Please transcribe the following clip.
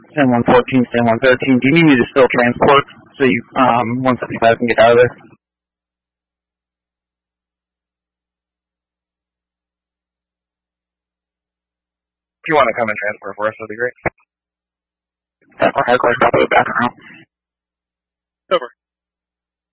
San 114, San 113. Do you need me to still transport so you 175 can get out of there? If you want to come and transport for us, that'd be great. Yeah, I'll have to back around. Over.